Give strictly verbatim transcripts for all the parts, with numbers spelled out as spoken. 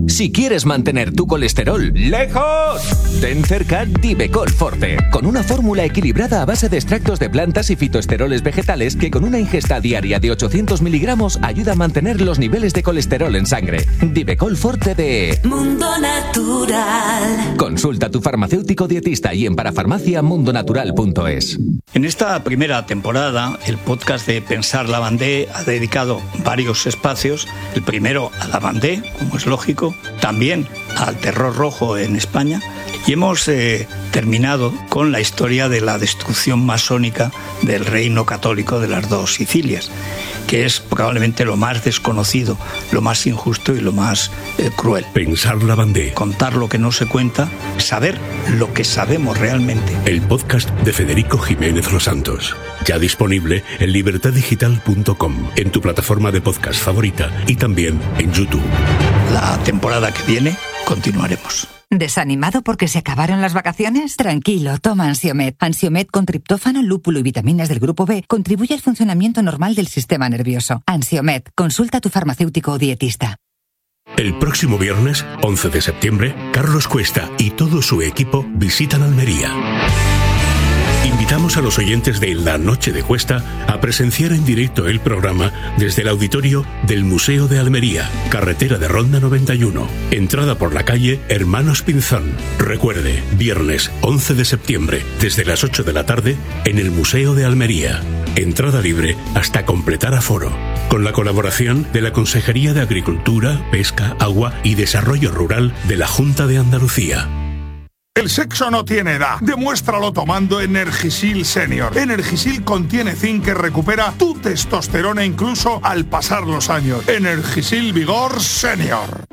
Si quieres mantener tu colesterol lejos, ten cerca Divecol Forte, con una fórmula equilibrada a base de extractos de plantas y fitoesteroles vegetales que con una ingesta diaria de ochocientos miligramos ayuda a mantener los niveles de colesterol en sangre. Divecol Forte de Mundo Natural. Consulta a tu farmacéutico dietista y en parafarmacia mundonatural punto es. En esta primera temporada, el podcast de Pensar Lavandé ha dedicado varios espacios. El primero a Lavandé, como es lógico, también al terror rojo en España, y hemos eh, terminado con la historia de la destrucción masónica del reino católico de las dos Sicilias, que es probablemente lo más desconocido, lo más injusto y lo más eh, cruel. Pensar Lavandé. Contar lo que no se cuenta, saber lo que sabemos realmente. El podcast de Federico Jiménez Los Santos. Ya disponible en libertad digital punto com, en tu plataforma de podcast favorita y también en YouTube. La temporada que viene continuaremos. ¿Desanimado porque se acabaron las vacaciones? Tranquilo, toma Ansiomed. Ansiomed con triptófano, lúpulo y vitaminas del grupo B contribuye al funcionamiento normal del sistema nervioso. Ansiomed, consulta a tu farmacéutico o dietista. El próximo viernes, once de septiembre, Carlos Cuesta y todo su equipo visitan Almería. Invitamos a los oyentes de La Noche de Cuesta a presenciar en directo el programa desde el auditorio del Museo de Almería, carretera de Ronda noventa y uno, entrada por la calle Hermanos Pinzón. Recuerde, viernes once de septiembre, desde las ocho de la tarde, en el Museo de Almería. Entrada libre hasta completar aforo. Con la colaboración de la Consejería de Agricultura, Pesca, Agua y Desarrollo Rural de la Junta de Andalucía. El sexo no tiene edad. Demuéstralo tomando Energisil Senior. Energisil contiene zinc que recupera tu testosterona incluso al pasar los años. Energisil Vigor Senior.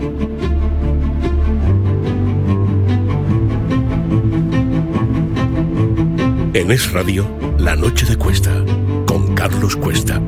En Es Radio, La Noche de Cuesta, con Carlos Cuesta.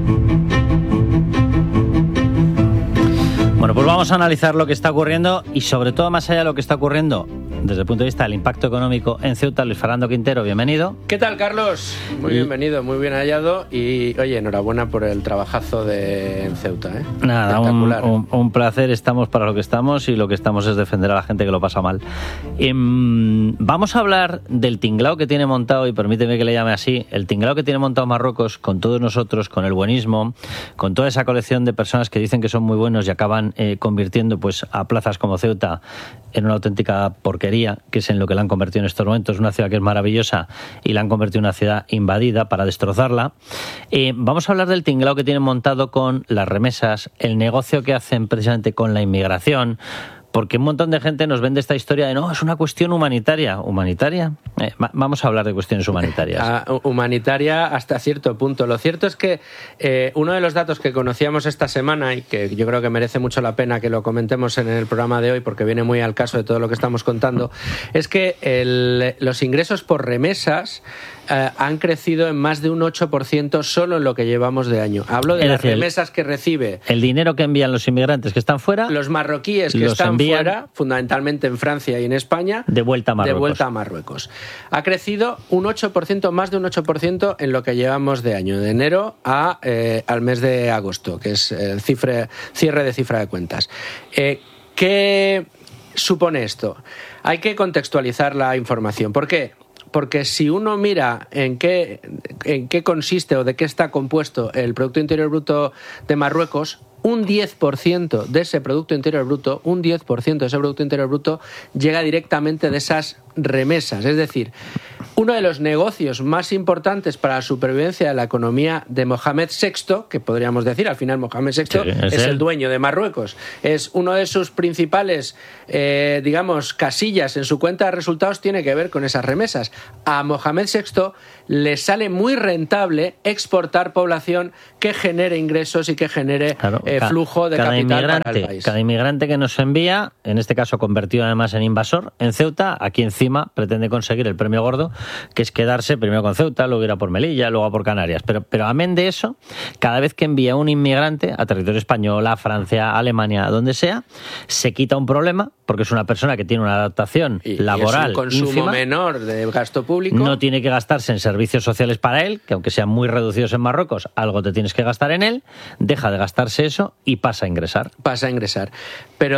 Bueno, pues vamos a analizar lo que está ocurriendo y sobre todo más allá de lo que está ocurriendo desde el punto de vista del impacto económico en Ceuta. Luis Fernando Quintero, bienvenido. ¿Qué tal, Carlos? Muy y... bienvenido, muy bien hallado y, oye, enhorabuena por el trabajazo de en Ceuta, ¿eh? Nada, un, un, un placer, estamos para lo que estamos y lo que estamos es defender a la gente que lo pasa mal. Eh, vamos a hablar del tinglao que tiene montado, y permíteme que le llame así, el tinglao que tiene montado Marruecos con todos nosotros, con el buenismo, con toda esa colección de personas que dicen que son muy buenos y acaban eh, convirtiendo pues a plazas como Ceuta en una auténtica porquería, que es en lo que la han convertido en estos momentos, una ciudad que es maravillosa y la han convertido en una ciudad invadida para destrozarla. Eh, vamos a hablar del tinglao que tienen montado con las remesas, el negocio que hacen precisamente con la inmigración, porque un montón de gente nos vende esta historia de no, es una cuestión humanitaria. ¿Humanitaria? Eh, vamos a hablar de cuestiones humanitarias. Uh, humanitaria hasta cierto punto. Lo cierto es que eh, uno de los datos que conocíamos esta semana y que yo creo que merece mucho la pena que lo comentemos en el programa de hoy porque viene muy al caso de todo lo que estamos contando, es que el, los ingresos por remesas eh, han crecido en más de un ocho por ciento solo en lo que llevamos de año. Hablo de es las decir, remesas que recibe. El dinero que envían los inmigrantes que están fuera. Los marroquíes que están fuera, fundamentalmente en Francia y en España, de vuelta a Marruecos. De vuelta a Marruecos. Ha crecido un ocho por ciento, más de un ocho por ciento en lo que llevamos de año, de enero a, eh, al mes de agosto, que es el cifre, cierre de cifra de cuentas. Eh, ¿Qué supone esto? Hay que contextualizar la información. ¿Por qué? Porque si uno mira en qué, en qué consiste o de qué está compuesto el Producto Interior Bruto de Marruecos, un diez por ciento de ese Producto Interior Bruto, un diez por ciento de ese Producto Interior Bruto llega directamente de esas remesas. Es decir, uno de los negocios más importantes para la supervivencia de la economía de Mohamed sexto, que podríamos decir, al final Mohamed sexto sí, es, es el dueño de Marruecos, es uno de sus principales, eh, digamos, casillas en su cuenta de resultados tiene que ver con esas remesas. A Mohamed sexto le sale muy rentable exportar población que genere ingresos y que genere claro, eh, ca- flujo de capital para el país. Cada inmigrante que nos envía, en este caso convertido además en invasor, en Ceuta, aquí encima pretende conseguir el premio gordo, que es quedarse primero con Ceuta, luego ir a por Melilla, luego a por Canarias. Pero, pero amén de eso, cada vez que envía un inmigrante a territorio español, a Francia, a Alemania, a donde sea, se quita un problema, porque es una persona que tiene una adaptación y, laboral y es un consumo ínfima, menor de gasto público. No tiene que gastarse en servicios sociales para él, que aunque sean muy reducidos en Marruecos, algo te tienes que gastar en él, deja de gastarse eso y pasa a ingresar. Pasa a ingresar. Pero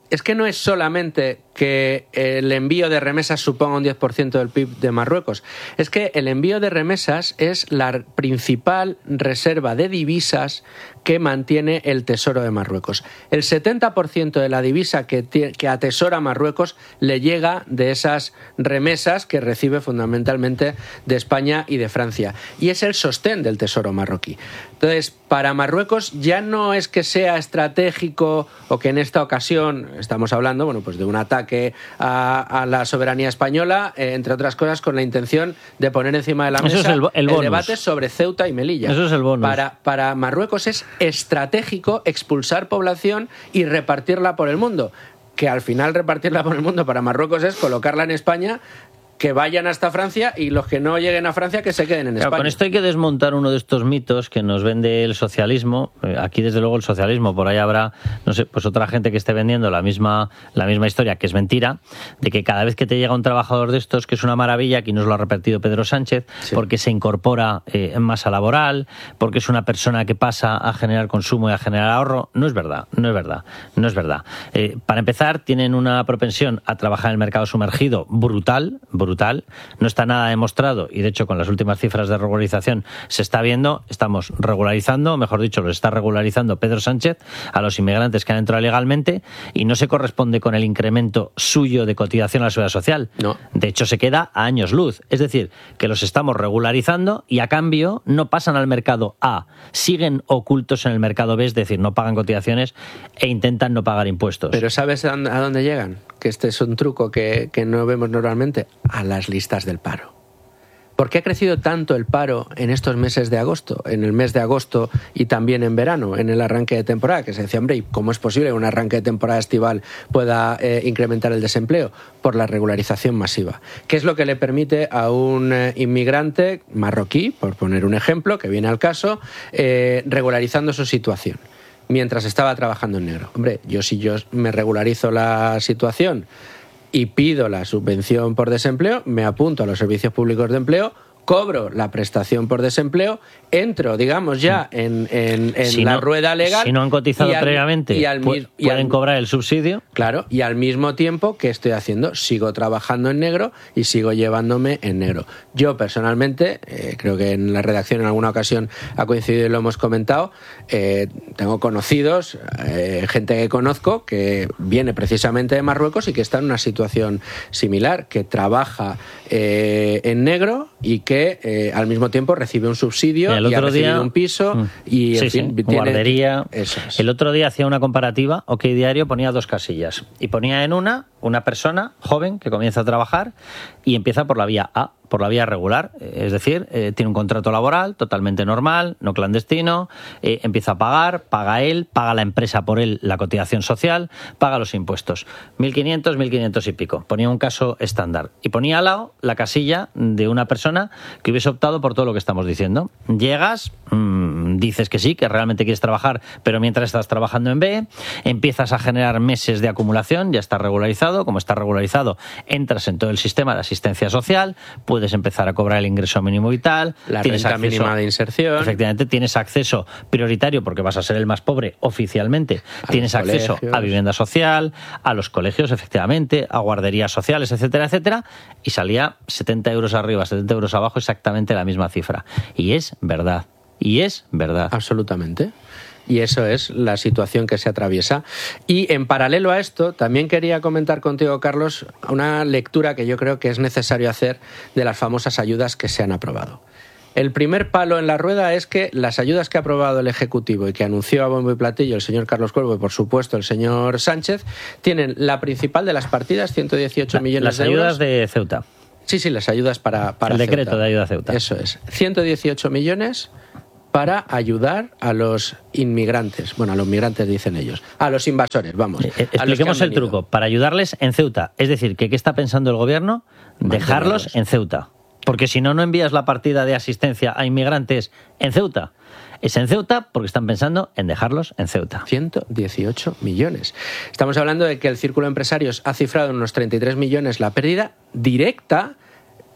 es que no es solamente que el envío de remesas suponga un diez por ciento del P I B de Marruecos, es que el envío de remesas es la principal reserva de divisas que mantiene el Tesoro de Marruecos. El setenta por ciento de la divisa que, que atesora Marruecos le llega de esas remesas que recibe fundamentalmente de España y de Francia. Y es el sostén del Tesoro marroquí. Entonces, para Marruecos ya no es que sea estratégico o que en esta ocasión estamos hablando, bueno, pues de un ataque a, a la soberanía española, eh, entre otras cosas con la intención de poner encima de la mesa Eso es el, el, el debate sobre Ceuta y Melilla. Eso es el bonus. Para, para Marruecos es estratégico expulsar población y repartirla por el mundo, que al final repartirla por el mundo para Marruecos es colocarla en España, que vayan hasta Francia y los que no lleguen a Francia que se queden en España. España. Con esto hay que desmontar uno de estos mitos que nos vende el socialismo. Aquí desde luego el socialismo, por ahí habrá, no sé, pues otra gente que esté vendiendo la misma la misma historia, que es mentira, de que cada vez que te llega un trabajador de estos, que es una maravilla, aquí nos lo ha repetido Pedro Sánchez, sí, porque se incorpora eh, en masa laboral, porque es una persona que pasa a generar consumo y a generar ahorro. No es verdad, no es verdad, no es verdad. Eh, para empezar, tienen una propensión a trabajar en el mercado sumergido brutal, brutal brutal, no está nada demostrado y de hecho con las últimas cifras de regularización se está viendo, estamos regularizando, mejor dicho, lo está regularizando Pedro Sánchez a los inmigrantes que han entrado legalmente y no se corresponde con el incremento suyo de cotización a la seguridad social. No. De hecho se queda a años luz, es decir, que los estamos regularizando y a cambio no pasan al mercado A, siguen ocultos en el mercado B, es decir, no pagan cotizaciones e intentan no pagar impuestos. Pero ¿sabes a dónde llegan? Que este es un truco que, que no vemos normalmente, a las listas del paro. ¿Por qué ha crecido tanto el paro en estos meses de agosto? En el mes de agosto y también en verano, en el arranque de temporada, que se decía, hombre, ¿y cómo es posible que un arranque de temporada estival pueda eh, incrementar el desempleo? Por la regularización masiva. ¿Qué es lo que le permite a un eh, inmigrante marroquí, por poner un ejemplo, que viene al caso, eh, regularizando su situación mientras estaba trabajando en negro? Hombre, yo si yo me regularizo la situación y pido la subvención por desempleo, me apunto a los servicios públicos de empleo, cobro la prestación por desempleo, entro, digamos, ya en, en, en si la no, rueda legal. Si no han cotizado al, previamente, y al, pu- y pueden al, cobrar el subsidio. Claro, y al mismo tiempo, ¿qué estoy haciendo? Sigo trabajando en negro y sigo llevándome en negro. Yo, personalmente, eh, creo que en la redacción en alguna ocasión ha coincidido y lo hemos comentado, eh, tengo conocidos, eh, gente que conozco, que viene precisamente de Marruecos y que está en una situación similar, que trabaja eh, en negro y que Eh, al mismo tiempo recibe un subsidio el y ha otro recibido día, un piso y en sí, fin, sí, tiene guardería. Eso es. El otro día hacía una comparativa, OK Diario ponía dos casillas y ponía en una una persona joven que comienza a trabajar y empieza por la vía A, por la vía regular, es decir, eh, tiene un contrato laboral totalmente normal, no clandestino, eh, empieza a pagar, paga él, paga la empresa por él la cotización social, paga los impuestos, mil quinientos, mil quinientos y pico. Ponía un caso estándar y ponía al lado la casilla de una persona que hubiese optado por todo lo que estamos diciendo. Llegas, mmm, dices que sí, que realmente quieres trabajar, pero mientras estás trabajando en B, empiezas a generar meses de acumulación, ya está regularizado. Como está regularizado, entras en todo el sistema de asistencia social, puedes empezar a cobrar el ingreso mínimo vital, la tienes renta acceso, mínima de inserción. Efectivamente, tienes acceso prioritario porque vas a ser el más pobre oficialmente. A tienes acceso colegios. a vivienda social, a los colegios, efectivamente, a guarderías sociales, etcétera, etcétera, y salía setenta euros arriba, setenta euros abajo, exactamente la misma cifra. Y es verdad. Y es verdad. Absolutamente. Y eso es la situación que se atraviesa. Y en paralelo a esto, también quería comentar contigo, Carlos, una lectura que yo creo que es necesario hacer de las famosas ayudas que se han aprobado. El primer palo en la rueda es que las ayudas que ha aprobado el Ejecutivo y que anunció a bombo y platillo el señor Carlos Cuervo y, por supuesto, el señor Sánchez, tienen la principal de las partidas, ciento dieciocho millones las de euros. Las ayudas de Ceuta. Sí, sí, las ayudas para, para el decreto Ceuta. de ayuda a Ceuta. Eso es. ciento dieciocho millones para ayudar a los inmigrantes. Bueno, a los migrantes dicen ellos. A los invasores, vamos. Eh, expliquemos el truco. Para ayudarles en Ceuta. Es decir, que ¿qué está pensando el gobierno? Dejarlos en Ceuta. Porque si no, no envías la partida de asistencia a inmigrantes en Ceuta. Es en Ceuta porque están pensando en dejarlos en Ceuta. ciento dieciocho millones. Estamos hablando de que el Círculo de Empresarios ha cifrado en unos treinta y tres millones la pérdida directa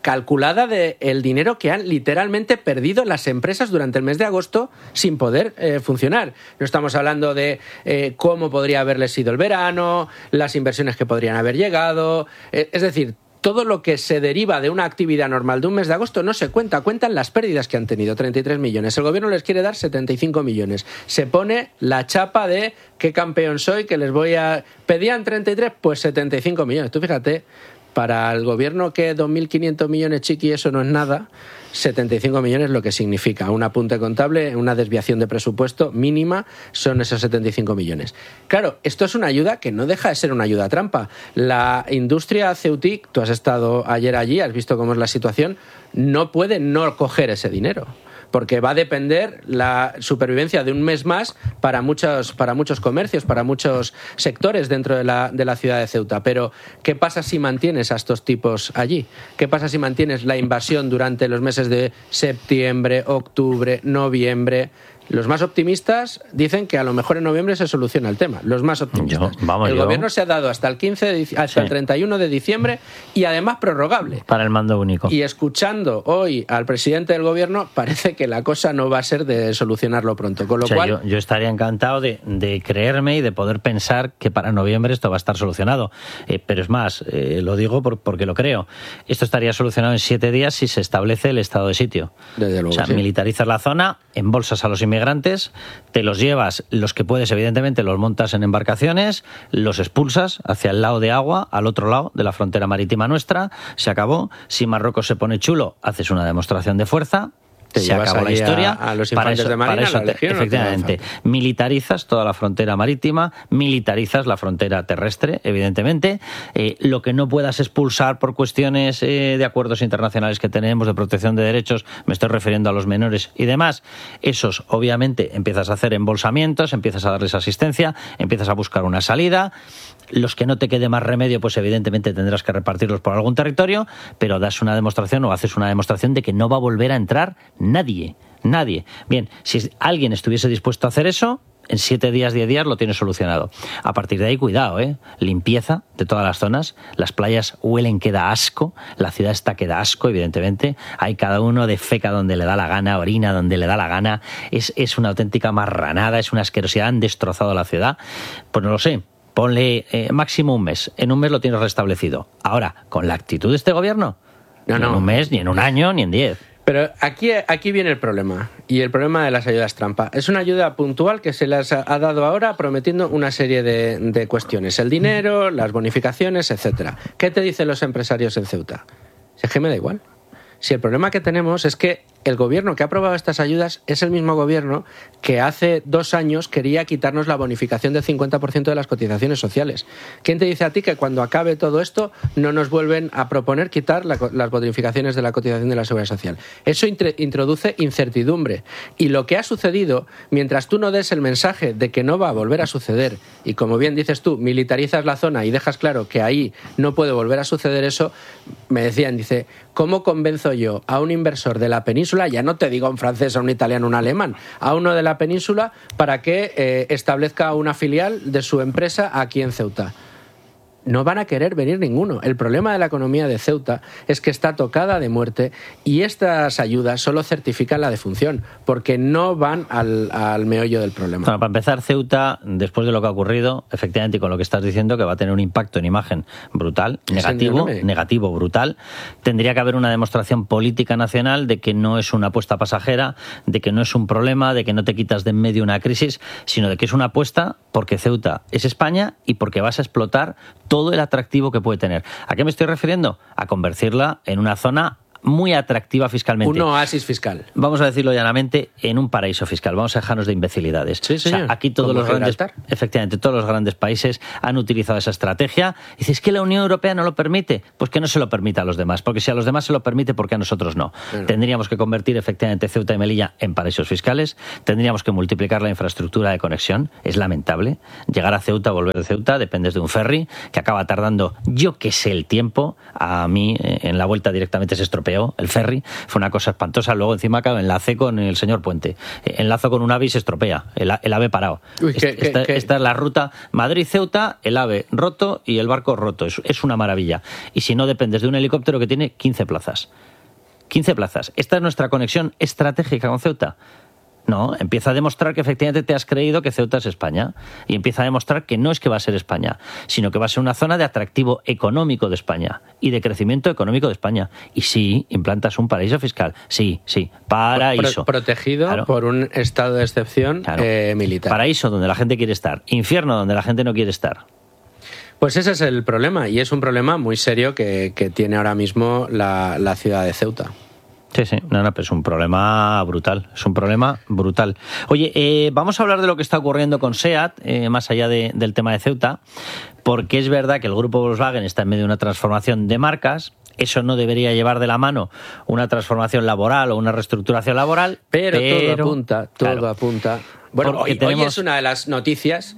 calculada del dinero que han literalmente perdido las empresas durante el mes de agosto sin poder eh, funcionar. No estamos hablando de eh, cómo podría haberles sido el verano, las inversiones que podrían haber llegado, eh, es decir, todo lo que se deriva de una actividad normal de un mes de agosto no se cuenta, cuentan las pérdidas que han tenido, treinta y tres millones. El gobierno les quiere dar setenta y cinco millones. Se pone la chapa de qué campeón soy, que les voy a... Pedían treinta y tres, pues setenta y cinco millones. Tú fíjate, para el gobierno que dos mil quinientos millones, chiqui, eso no es nada, setenta y cinco millones lo que significa un apunte contable, una desviación de presupuesto mínima, son esos setenta y cinco millones. Claro, esto es una ayuda que no deja de ser una ayuda trampa. La industria Ceutic, tú has estado ayer allí, has visto cómo es la situación, no puede no coger ese dinero, porque va a depender la supervivencia de un mes más para muchos, para muchos comercios, para muchos sectores dentro de la, de la ciudad de Ceuta. Pero, ¿qué pasa si mantienes a estos tipos allí? ¿Qué pasa si mantienes la invasión durante los meses de septiembre, octubre, noviembre? Los más optimistas dicen que a lo mejor en noviembre se soluciona el tema. Los más optimistas. Yo, vamos, el yo. gobierno se ha dado hasta el quince de, hasta sí. el treinta y uno de diciembre y además prorrogable. Para el mando único. Y escuchando hoy al presidente del gobierno, parece que la cosa no va a ser de solucionarlo pronto. Con lo o sea, cual, yo, yo estaría encantado de, de creerme y de poder pensar que para noviembre esto va a estar solucionado. Eh, pero es más, eh, lo digo por, porque lo creo. Esto estaría solucionado en siete días si se establece el estado de sitio. Desde luego, o sea, sí. militarizas la zona, embolsas a los inmigrantes, te los llevas, los que puedes, evidentemente, los montas en embarcaciones, los expulsas hacia el lado de agua, al otro lado de la frontera marítima nuestra, se acabó. Si Marruecos se pone chulo, haces una demostración de fuerza. Te se acabó la historia. A, a los infantes para eso, de Marina, para eso la Legión, te, efectivamente, no militarizas toda la frontera marítima, militarizas la frontera terrestre, evidentemente. Eh, lo que no puedas expulsar por cuestiones eh, de acuerdos internacionales que tenemos de protección de derechos, me estoy refiriendo a los menores y demás, esos obviamente empiezas a hacer embolsamientos, empiezas a darles asistencia, empiezas a buscar una salida. Los que no te quede más remedio, pues evidentemente tendrás que repartirlos por algún territorio, pero das una demostración o haces una demostración de que no va a volver a entrar nadie, nadie. Bien, si alguien estuviese dispuesto a hacer eso, en siete días, diez días lo tienes solucionado. A partir de ahí, cuidado, ¿eh? Limpieza de todas las zonas, las playas huelen que da asco, la ciudad está que da asco, evidentemente, hay cada uno de feca donde le da la gana, orina donde le da la gana, es, es una auténtica marranada, es una asquerosidad, han destrozado la ciudad, pues no lo sé. Ponle eh, máximo un mes. En un mes lo tienes restablecido. Ahora, con la actitud de este gobierno, no, no. Ni en un mes, ni en un año, ni en diez. Pero aquí, aquí viene el problema, y el problema de las ayudas trampa. Es una ayuda puntual que se les ha dado ahora prometiendo una serie de, de cuestiones. El dinero, las bonificaciones, etcétera. ¿Qué te dicen los empresarios en Ceuta? Si es que me da igual. Si el problema que tenemos es que el gobierno que ha aprobado estas ayudas es el mismo gobierno que hace dos años quería quitarnos la bonificación del cincuenta por ciento de las cotizaciones sociales. ¿Quién te dice a ti que cuando acabe todo esto no nos vuelven a proponer quitar la, las bonificaciones de la cotización de la Seguridad Social? Eso int- introduce incertidumbre. Y lo que ha sucedido, mientras tú no des el mensaje de que no va a volver a suceder, y como bien dices tú, militarizas la zona y dejas claro que ahí no puede volver a suceder eso, me decían, dice, ¿cómo convenzo yo a un inversor de la península, ya no te digo a un francés, a un italiano, a un alemán, a uno de la península para que eh, establezca una filial de su empresa aquí en Ceuta? No van a querer venir ninguno. El problema de la economía de Ceuta es que está tocada de muerte y estas ayudas solo certifican la defunción, porque no van al, al meollo del problema. Bueno, para empezar, Ceuta, después de lo que ha ocurrido, efectivamente, y con lo que estás diciendo, que va a tener un impacto en imagen brutal, negativo, negativo, brutal, tendría que haber una demostración política nacional de que no es una apuesta pasajera, de que no es un problema, de que no te quitas de en medio una crisis, sino de que es una apuesta porque Ceuta es España y porque vas a explotar todo el atractivo que puede tener. ¿A qué me estoy refiriendo? A convertirla en una zona muy atractiva fiscalmente. Un oasis fiscal. Vamos a decirlo llanamente, en un paraíso fiscal. Vamos a dejarnos de imbecilidades. Sí, sí, o sea, aquí todos los grandes, efectivamente, todos los grandes países han utilizado esa estrategia. Y dices, ¿es que la Unión Europea no lo permite? Pues que no se lo permita a los demás, porque si a los demás se lo permite, ¿por qué a nosotros no? Bueno. Tendríamos que convertir efectivamente Ceuta y Melilla en paraísos fiscales, tendríamos que multiplicar la infraestructura de conexión. Es lamentable. Llegar a Ceuta, volver de Ceuta, dependes de un ferry que acaba tardando, yo que sé el tiempo, a mí en la vuelta directamente se estropea feo, el ferry, fue una cosa espantosa. Luego encima acá enlacé con el señor Puente. Enlazo con un AVE y se estropea, el, el AVE parado. Uy, ¿qué, esta, qué, qué? esta es la ruta Madrid-Ceuta, el AVE roto y el barco roto. Es, es una maravilla. Y si no, dependes de un helicóptero que tiene quince plazas. quince plazas. ¿Esta es nuestra conexión estratégica con Ceuta? No, empieza a demostrar que efectivamente te has creído que Ceuta es España y empieza a demostrar que no es que va a ser España, sino que va a ser una zona de atractivo económico de España y de crecimiento económico de España. Y sí, implantas un paraíso fiscal. Sí, sí, paraíso. Pro- protegido claro. por un estado de excepción claro. eh, militar. Paraíso donde la gente quiere estar, infierno donde la gente no quiere estar. Pues ese es el problema y es un problema muy serio que, que tiene ahora mismo la, la ciudad de Ceuta. Sí, sí, no, no, pues es un problema brutal, es un problema brutal. Oye, eh, vamos a hablar de lo que está ocurriendo con SEAT, eh, más allá de, del tema de Ceuta, porque es verdad que el grupo Volkswagen está en medio de una transformación de marcas. Eso no debería llevar de la mano una transformación laboral o una reestructuración laboral, pero, pero todo apunta, todo claro, apunta. Bueno, hoy, tenemos... hoy es una de las noticias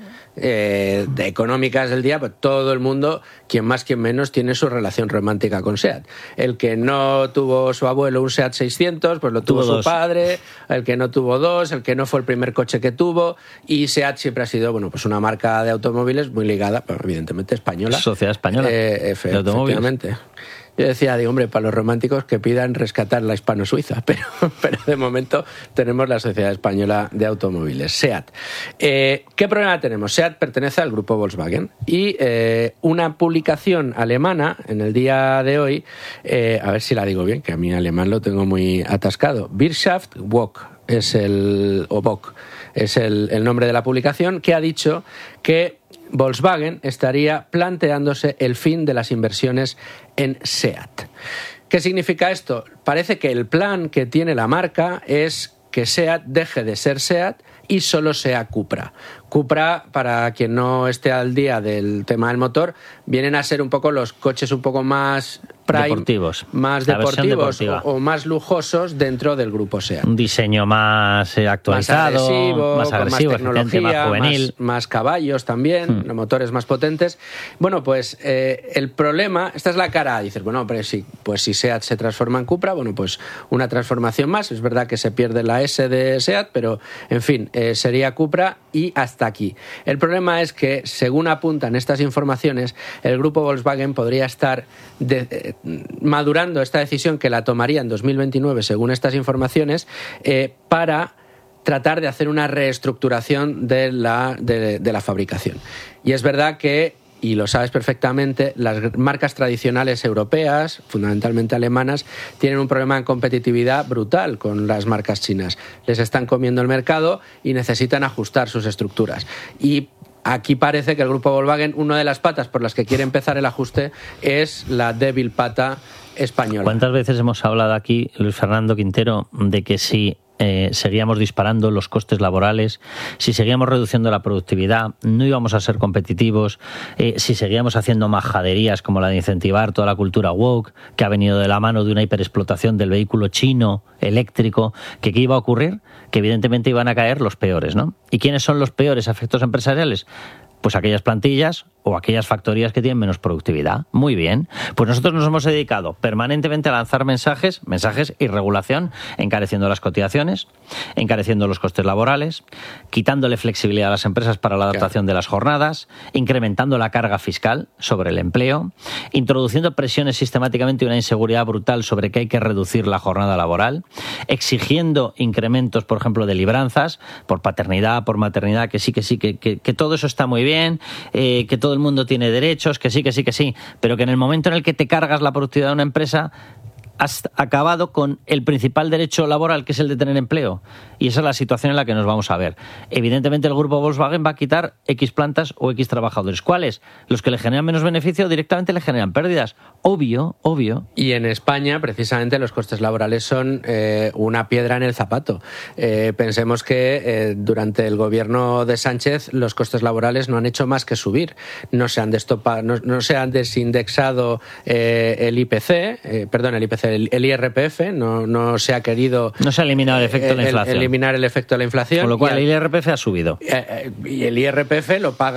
eh, de económicas del día, pues todo el mundo, quien más, quien menos, tiene su relación romántica con SEAT. El que no tuvo su abuelo un SEAT seiscientos, pues lo tuvo, tuvo su dos. padre, el que no tuvo dos, el que no fue el primer coche que tuvo, y SEAT siempre ha sido, bueno, pues una marca de automóviles muy ligada, pues, evidentemente española. Sociedad española eh, efe, de automóviles. Efectivamente. Yo decía, digo, hombre, para los románticos que pidan rescatar la hispano-suiza, pero, pero de momento tenemos la Sociedad Española de Automóviles, SEAT. Eh, ¿Qué problema tenemos? SEAT pertenece al grupo Volkswagen y eh, una publicación alemana en el día de hoy, eh, a ver si la digo bien, que a mí alemán lo tengo muy atascado, Wirtschaftswoche es el, o Woche, es el, el nombre de la publicación, que ha dicho que Volkswagen estaría planteándose el fin de las inversiones en SEAT. ¿Qué significa esto? Parece que el plan que tiene la marca es que SEAT deje de ser SEAT y solo sea Cupra. Cupra, para quien no esté al día del tema del motor, vienen a ser un poco los coches un poco más prime, deportivos, más deportivos o, o más lujosos dentro del grupo SEAT. Un diseño más eh, actualizado, más agresivo, más, agresivo, más tecnología, más juvenil, más, más caballos también, hmm. los motores más potentes. Bueno, pues eh, el problema, esta es la cara, dices, bueno, pero si, pues si SEAT se transforma en Cupra, bueno, pues una transformación más. Es verdad que se pierde la S de SEAT, pero en fin, eh, sería Cupra y hasta aquí. El problema es que, según apuntan estas informaciones, el grupo Volkswagen podría estar de, eh, madurando esta decisión, que la tomaría en dos mil veintinueve, según estas informaciones, eh, para tratar de hacer una reestructuración de la, de, de la fabricación. Y es verdad que, y lo sabes perfectamente, las marcas tradicionales europeas, fundamentalmente alemanas, tienen un problema de competitividad brutal con las marcas chinas. Les están comiendo el mercado y necesitan ajustar sus estructuras. Y aquí parece que el grupo Volkswagen, una de las patas por las que quiere empezar el ajuste es la débil pata española. ¿Cuántas veces hemos hablado aquí, Luis Fernando Quintero, de que si Eh, seguíamos disparando los costes laborales, si seguíamos reduciendo la productividad, no íbamos a ser competitivos, eh, si seguíamos haciendo majaderías como la de incentivar toda la cultura woke, que ha venido de la mano de una hiperexplotación del vehículo chino eléctrico, que ¿qué iba a ocurrir? Que evidentemente iban a caer los peores, ¿no? ¿Y quiénes son los peores efectos empresariales? Pues aquellas plantillas o aquellas factorías que tienen menos productividad. Muy bien. Pues nosotros nos hemos dedicado permanentemente a lanzar mensajes, mensajes y regulación, encareciendo las cotizaciones, encareciendo los costes laborales, quitándole flexibilidad a las empresas para la adaptación de las jornadas, incrementando la carga fiscal sobre el empleo, introduciendo presiones sistemáticamente y una inseguridad brutal sobre que hay que reducir la jornada laboral, exigiendo incrementos, por ejemplo, de libranzas por paternidad, por maternidad, que sí, que sí, que, que, que todo eso está muy bien, eh, que todo el mundo tiene derechos, que sí, que sí, que sí, pero que en el momento en el que te cargas la productividad de una empresa, has acabado con el principal derecho laboral, que es el de tener empleo. Y esa es la situación en la que nos vamos a ver. Evidentemente el grupo Volkswagen va a quitar X plantas o X trabajadores. ¿Cuáles? Los que le generan menos beneficio directamente le generan pérdidas. Obvio, obvio. Y en España, precisamente, los costes laborales son eh, una piedra en el zapato. Eh, pensemos que eh, durante el gobierno de Sánchez los costes laborales no han hecho más que subir. No se han, destopa, no, no se han desindexado eh, el I P C, eh, perdón, el I P C, el, el I R P F, no, no se ha querido... No se ha eliminado el efecto de la inflación. El, eliminar el efecto de la inflación. Con lo cual el, el I R P F ha subido. Eh, y el I R P F lo paga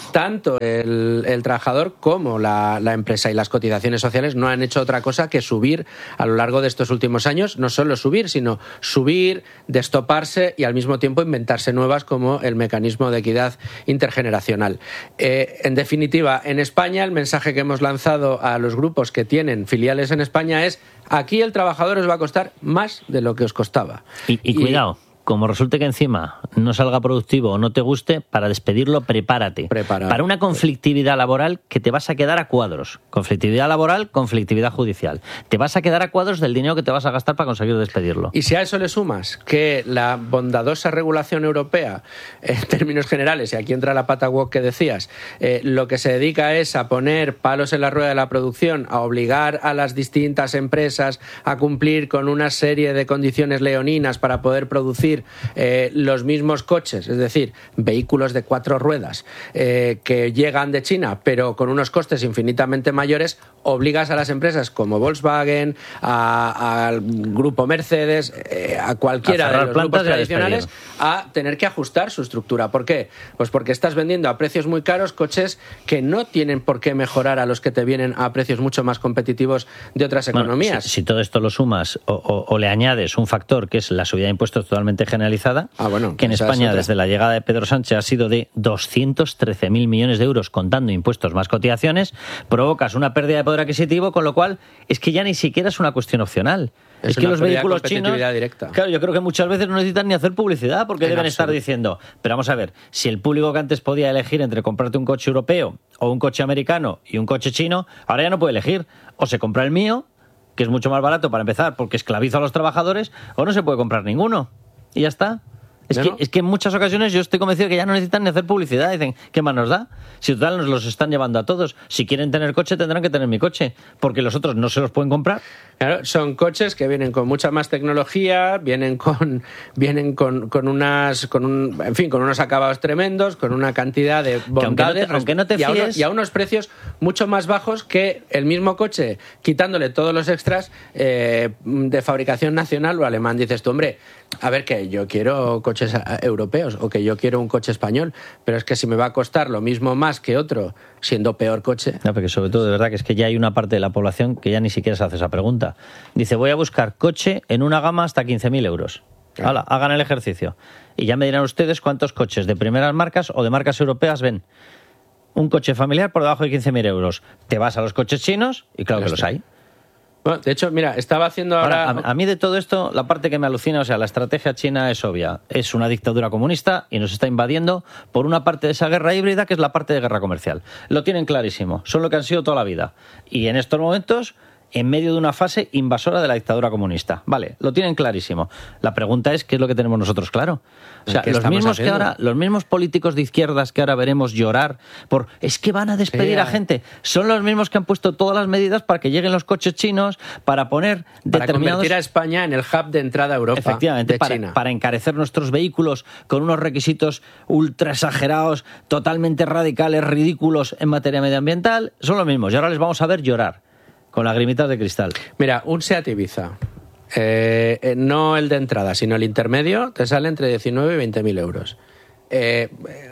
tanto el, el trabajador como la, la empresa y las cotizaciones sociales no han hecho otra cosa que subir a lo largo de estos últimos años, no solo subir, sino subir, destoparse y al mismo tiempo inventarse nuevas como el mecanismo de equidad intergeneracional. Eh, en definitiva, en España el mensaje que hemos lanzado a los grupos que tienen filiales en España es: aquí el trabajador os va a costar más de lo que os costaba. Y, y, y cuidado, como resulte que encima no salga productivo o no te guste, para despedirlo prepárate. Prepara. Para una conflictividad laboral que te vas a quedar a cuadros. Conflictividad laboral, conflictividad judicial. Te vas a quedar a cuadros del dinero que te vas a gastar para conseguir despedirlo. Y si a eso le sumas que la bondadosa regulación europea, en términos generales, y aquí entra la pata woke que decías, eh, lo que se dedica es a poner palos en la rueda de la producción, a obligar a las distintas empresas a cumplir con una serie de condiciones leoninas para poder producir Eh, los mismos coches, es decir, vehículos de cuatro ruedas eh, que llegan de China pero con unos costes infinitamente mayores, obligas a las empresas como Volkswagen, al grupo Mercedes, eh, a cualquiera a de los grupos tradicionales a, a tener que ajustar su estructura. ¿Por qué? Pues porque estás vendiendo a precios muy caros coches que no tienen por qué mejorar a los que te vienen a precios mucho más competitivos de otras bueno, economías. Si, si todo esto lo sumas o, o, o le añades un factor que es la subida de impuestos totalmente generalizada, ah, bueno, que en España desde la llegada de Pedro Sánchez ha sido de doscientos trece mil millones de euros contando impuestos más cotizaciones, provocas una pérdida de poder adquisitivo, con lo cual es que ya ni siquiera es una cuestión opcional. Es, es que los vehículos chinos, directa. Claro, yo creo que muchas veces no necesitan ni hacer publicidad porque en deben absoluto. Estar diciendo, pero vamos a ver, si el público que antes podía elegir entre comprarte un coche europeo o un coche americano y un coche chino, ahora ya no puede elegir, o se compra el mío, que es mucho más barato para empezar porque esclavizo a los trabajadores, o no se puede comprar ninguno. Y ya está. Es que, es que en muchas ocasiones yo estoy convencido que ya no necesitan ni hacer publicidad. Dicen, ¿qué más nos da? Si total nos los están llevando a todos. Si quieren tener coche, tendrán que tener mi coche, porque los otros no se los pueden comprar. Claro, son coches que vienen con mucha más tecnología, vienen con vienen con, con unas con un, en fin, con unos acabados tremendos, con una cantidad de bondades, aunque no te, aunque no te y, a unos, fíes, y a unos precios mucho más bajos que el mismo coche, quitándole todos los extras eh, de fabricación nacional o alemán. Dices tú, hombre, a ver, que yo quiero coches europeos o que yo quiero un coche español, pero es que si me va a costar lo mismo más que otro, siendo peor coche. No, porque sobre todo, de verdad, que es que ya hay una parte de la población que ya ni siquiera se hace esa pregunta. Dice, voy a buscar coche en una gama hasta quince mil euros. Claro. Hala, hagan el ejercicio. Y ya me dirán ustedes cuántos coches de primeras marcas o de marcas europeas ven. Un coche familiar por debajo de quince mil euros. Te vas a los coches chinos y claro que los hay. Bueno, de hecho, mira, estaba haciendo ahora... ahora... A, a mí de todo esto, la parte que me alucina, o sea, la estrategia china es obvia. Es una dictadura comunista y nos está invadiendo por una parte de esa guerra híbrida que es la parte de guerra comercial. Lo tienen clarísimo. Son lo que han sido toda la vida. Y en estos momentos, en medio de una fase invasora de la dictadura comunista. Vale, lo tienen clarísimo. La pregunta es, ¿qué es lo que tenemos nosotros claro? O sea, los mismos que ahora, los mismos políticos de izquierdas que ahora veremos llorar por es que van a despedir Pea. a gente, son los mismos que han puesto todas las medidas para que lleguen los coches chinos, para poner para determinados... convertir a España en el hub de entrada a Europa. Efectivamente, de para, China. para encarecer nuestros vehículos con unos requisitos ultra exagerados, totalmente radicales, ridículos en materia medioambiental, son los mismos. Y ahora les vamos a ver llorar con lagrimitas de cristal. Mira, un Seat Ibiza, eh, eh, no el de entrada, sino el intermedio, te sale entre diecinueve y veinte mil euros. Eh,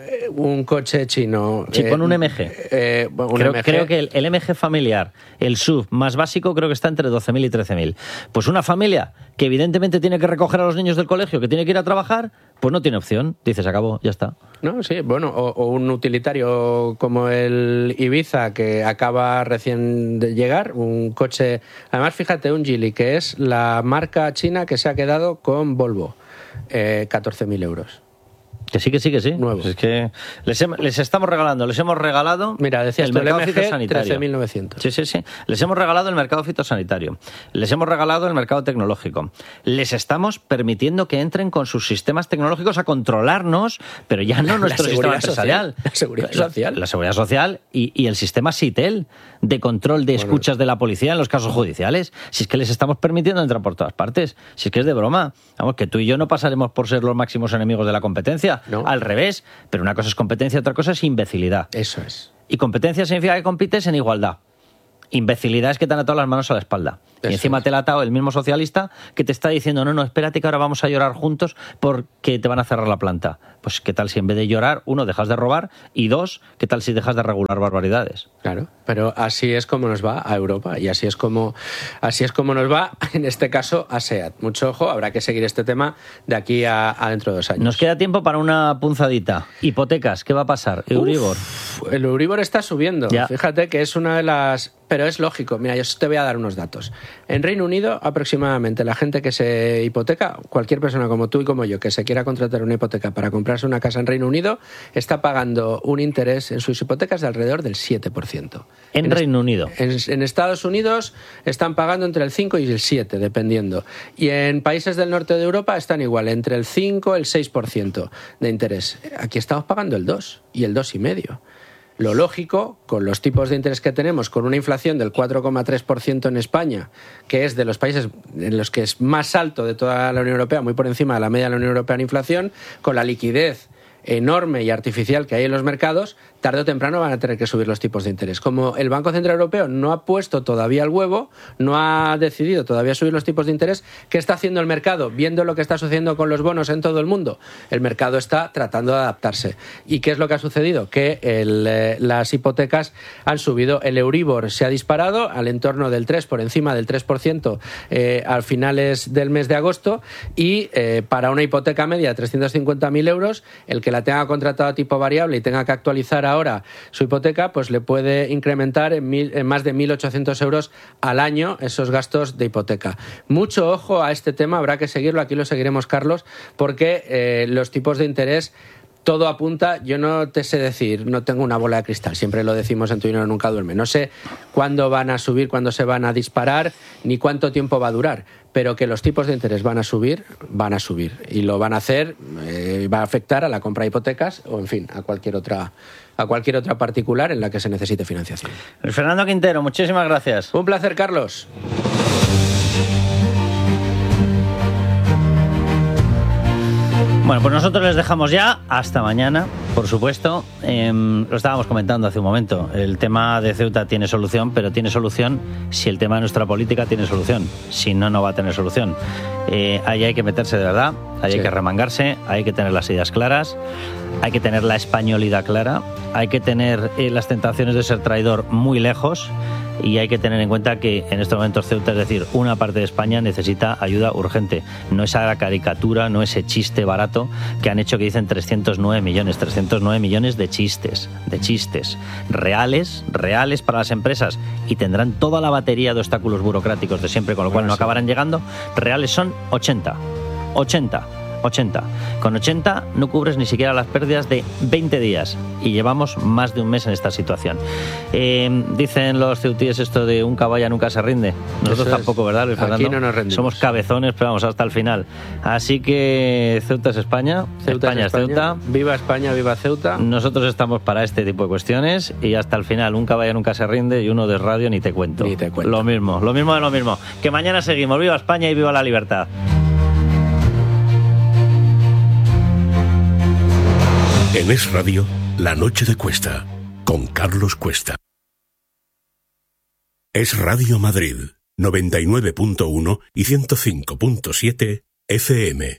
un coche chino... Sí, eh, pon un M G. Eh, un creo, M G. creo que el, el M G familiar, el S U V más básico, creo que está entre doce mil y trece mil. Pues una familia que evidentemente tiene que recoger a los niños del colegio, que tiene que ir a trabajar, pues no tiene opción. Dices, se acabó, ya está. No, sí, bueno, o, o un utilitario como el Ibiza, que acaba recién de llegar, un coche... Además, fíjate, un Geely, que es la marca china que se ha quedado con Volvo, eh, catorce mil euros. Que sí, que sí, que sí. Nuevos. Es que les, he, les estamos regalando, les hemos regalado Mira, decías el tú, mercado el M G, fitosanitario. trece mil novecientos. Sí, sí, sí. Les hemos regalado el mercado fitosanitario. Les hemos regalado el mercado tecnológico. Les estamos permitiendo que entren con sus sistemas tecnológicos a controlarnos, pero ya no nuestro sistema empresarial. La seguridad social. La, la seguridad social y, y el sistema SITEL de control de escuchas bueno. de la policía en los casos judiciales. Si es que les estamos permitiendo entrar por todas partes. Si es que es de broma. Vamos, que tú y yo no pasaremos por ser los máximos enemigos de la competencia. No. Al revés. Pero una cosa es competencia, otra cosa es imbecilidad. Eso es. Y competencia significa que compites en igualdad. Imbecilidad es que te han atado las manos a la espalda. Y encima te la ha atado el mismo socialista que te está diciendo, no, no, espérate que ahora vamos a llorar juntos porque te van a cerrar la planta. Pues qué tal si en vez de llorar, uno, dejas de robar y dos, qué tal si dejas de regular barbaridades. Claro, pero así es como nos va a Europa y así es como así es como nos va, en este caso, a SEAT. Mucho ojo, habrá que seguir este tema de aquí a, a dentro de dos años. Nos queda tiempo para una punzadita. Hipotecas, ¿qué va a pasar? Euribor. Uf, el Euribor está subiendo. Ya. Fíjate que es una de las... Pero es lógico. Mira, yo te voy a dar unos datos. En Reino Unido, aproximadamente, la gente que se hipoteca, cualquier persona como tú y como yo, que se quiera contratar una hipoteca para comprarse una casa en Reino Unido, está pagando un interés en sus hipotecas de alrededor del siete por ciento. En, en Reino Unido. En, en Estados Unidos están pagando entre el cinco y el siete, dependiendo. Y en países del norte de Europa están igual, entre el cinco y el seis por ciento de interés. Aquí estamos pagando el dos y el dos coma cinco por ciento. Lo lógico, con los tipos de interés que tenemos, con una inflación del cuatro coma tres por ciento en España, que es de los países en los que es más alto de toda la Unión Europea, muy por encima de la media de la Unión Europea en inflación, con la liquidez enorme y artificial que hay en los mercados, tarde o temprano van a tener que subir los tipos de interés. Como el Banco Central Europeo no ha puesto todavía el huevo, no ha decidido todavía subir los tipos de interés, ¿qué está haciendo el mercado? Viendo lo que está sucediendo con los bonos en todo el mundo, el mercado está tratando de adaptarse. ¿Y qué es lo que ha sucedido? Que el, eh, las hipotecas han subido, el Euribor se ha disparado al entorno del tres, por encima del tres por ciento eh, a finales del mes de agosto y eh, para una hipoteca media de trescientos cincuenta mil euros, el que la tenga contratado a tipo variable y tenga que actualizar ahora su hipoteca, pues le puede incrementar en, mil, en más de mil ochocientos euros al año esos gastos de hipoteca. Mucho ojo a este tema, habrá que seguirlo, aquí lo seguiremos, Carlos, porque eh, los tipos de interés... Todo apunta, yo no te sé decir, no tengo una bola de cristal, siempre lo decimos en Tu Dinero Nunca Duerme. No sé cuándo van a subir, cuándo se van a disparar, ni cuánto tiempo va a durar, pero que los tipos de interés van a subir, van a subir. Y lo van a hacer, eh, va a afectar a la compra de hipotecas o, en fin, a cualquier otra, a cualquier otra particular en la que se necesite financiación. Fernando Quintero, muchísimas gracias. Un placer, Carlos. Bueno, pues nosotros les dejamos ya hasta mañana, por supuesto. Eh, lo estábamos comentando hace un momento. El tema de Ceuta tiene solución, pero tiene solución si el tema de nuestra política tiene solución. Si no, no va a tener solución. Eh, ahí hay que meterse de verdad, ahí sí. Hay que remangarse, hay que tener las ideas claras, hay que tener la españolidad clara, hay que tener eh, las tentaciones de ser traidor muy lejos. Y hay que tener en cuenta que en estos momentos Ceuta, es decir, una parte de España necesita ayuda urgente. No esa caricatura, no ese chiste barato que han hecho que dicen trescientos nueve millones. trescientos nueve millones de chistes, de chistes. Reales, reales para las empresas. Y tendrán toda la batería de obstáculos burocráticos de siempre, con lo cual bueno, no sí. acabarán llegando. Reales son ochenta. ochenta. ochenta. Con ochenta no cubres ni siquiera las pérdidas de veinte días y llevamos más de un mes en esta situación. Eh, dicen los ceutíes esto de un caballo nunca se rinde. Nosotros Eso tampoco, es. ¿Verdad, Luis Fernando? Aquí no nos rendimos. Somos cabezones, pero vamos hasta el final. Así que Ceuta es España, Ceuta España es España. Ceuta. Viva España, viva Ceuta. Nosotros estamos para este tipo de cuestiones y hasta el final un caballo nunca se rinde y uno de radio ni te cuento. Ni te cuento. Lo mismo, lo mismo de lo mismo. Que mañana seguimos. Viva España y viva la libertad. En Es Radio, La Noche de Cuesta, con Carlos Cuesta. Es Radio Madrid, noventa y nueve punto uno y ciento cinco punto siete F M.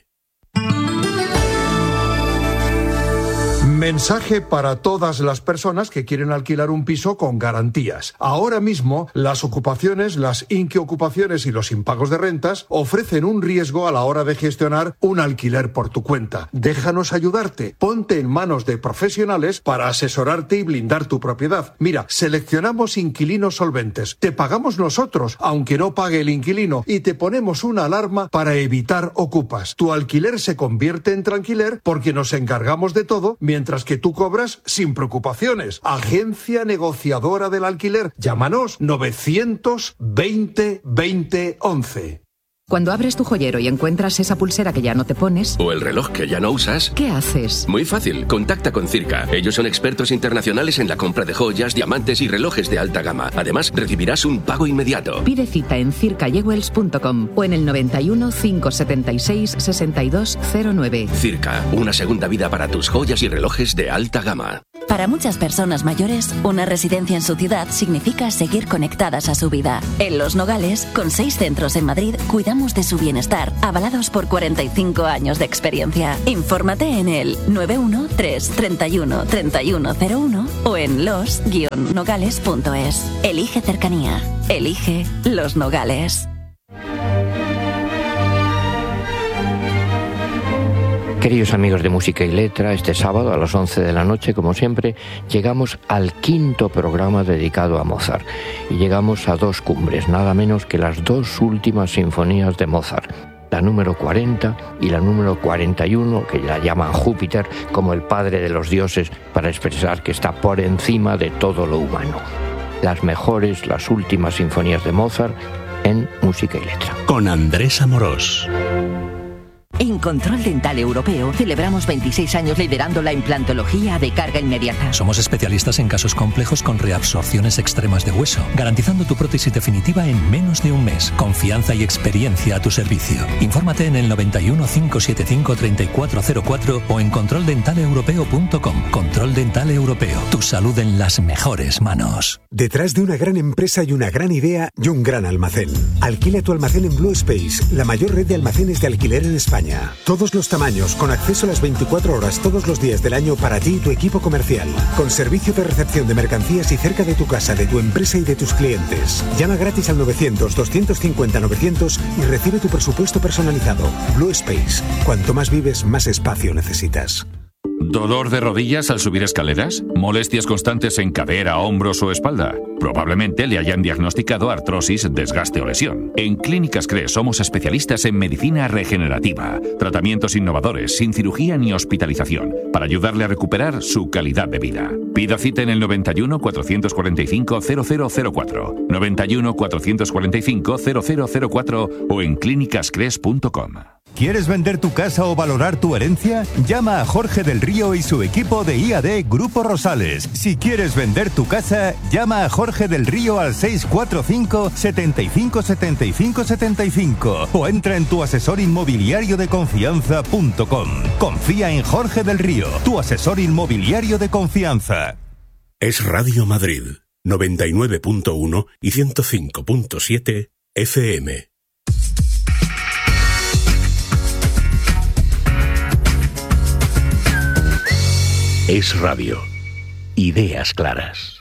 Mensaje para todas las personas que quieren alquilar un piso con garantías. Ahora mismo, las ocupaciones, las inquiocupaciones y los impagos de rentas ofrecen un riesgo a la hora de gestionar un alquiler por tu cuenta. Déjanos ayudarte. Ponte en manos de profesionales para asesorarte y blindar tu propiedad. Mira, seleccionamos inquilinos solventes. Te pagamos nosotros, aunque no pague el inquilino, y te ponemos una alarma para evitar ocupas. Tu alquiler se convierte en tranquiler porque nos encargamos de todo, mientras que tú cobras sin preocupaciones. Agencia Negociadora del Alquiler. Llámanos novecientos veinte veinte once. Cuando abres tu joyero y encuentras esa pulsera que ya no te pones... O el reloj que ya no usas... ¿Qué haces? Muy fácil, contacta con Circa. Ellos son expertos internacionales en la compra de joyas, diamantes y relojes de alta gama. Además, recibirás un pago inmediato. Pide cita en circa jewels punto com o en el noventa y uno, cinco setenta y seis, sesenta y dos cero nueve. Circa, una segunda vida para tus joyas y relojes de alta gama. Para muchas personas mayores, una residencia en su ciudad significa seguir conectadas a su vida. En Los Nogales, con seis centros en Madrid, cuidamos de su bienestar, avalados por cuarenta y cinco años de experiencia. Infórmate en el nueve uno tres, treinta y uno, treinta y uno cero uno o en los guion nogales punto es. Elige cercanía. Elige Los Nogales. Queridos amigos de Música y Letra, este sábado a las once de la noche, como siempre, llegamos al quinto programa dedicado a Mozart. Y llegamos a dos cumbres, nada menos que las dos últimas sinfonías de Mozart. La número cuarenta y la número cuarenta y uno, que la llaman Júpiter como el padre de los dioses, para expresar que está por encima de todo lo humano. Las mejores, las últimas sinfonías de Mozart en Música y Letra. Con Andrés Amorós. En Control Dental Europeo celebramos veintiséis años liderando la implantología de carga inmediata. Somos especialistas en casos complejos con reabsorciones extremas de hueso, garantizando tu prótesis definitiva en menos de un mes. Confianza y experiencia a tu servicio. Infórmate en el noventa y uno, cinco setenta y cinco, treinta y cuatro cero cuatro o en control dental europeo punto com. Control Dental Europeo. Tu salud en las mejores manos. Detrás de una gran empresa y una gran idea y un gran almacén. Alquila tu almacén en Blue Space, la mayor red de almacenes de alquiler en España. Todos los tamaños, con acceso a las veinticuatro horas todos los días del año para ti y tu equipo comercial. Con servicio de recepción de mercancías y cerca de tu casa, de tu empresa y de tus clientes. Llama gratis al novecientos, doscientos cincuenta, novecientos y recibe tu presupuesto personalizado. Blue Space. Cuanto más vives, más espacio necesitas. ¿Dolor de rodillas al subir escaleras? ¿Molestias constantes en cadera, hombros o espalda? Probablemente le hayan diagnosticado artrosis, desgaste o lesión. En Clínicas CRES somos especialistas en medicina regenerativa, tratamientos innovadores, sin cirugía ni hospitalización, para ayudarle a recuperar su calidad de vida. Pida cita en el noventa y uno, cuatrocientos cuarenta y cinco, cero cero cero cuatro, noventa y uno, cuatrocientos cuarenta y cinco, cero cero cero cuatro o en clínicas cres punto com. ¿Quieres vender tu casa o valorar tu herencia? Llama a Jorge del Río y su equipo de I A D Grupo Rosales. Si quieres vender tu casa, llama a Jorge del Río al seis cuatro cinco, setenta y cinco, setenta y cinco, setenta y cinco o entra en tu asesor inmobiliario de confianza punto com. Confía en Jorge del Río, tu asesor inmobiliario de confianza. Es Radio Madrid, noventa y nueve punto uno y ciento cinco punto siete F M. Es Radio. Ideas claras.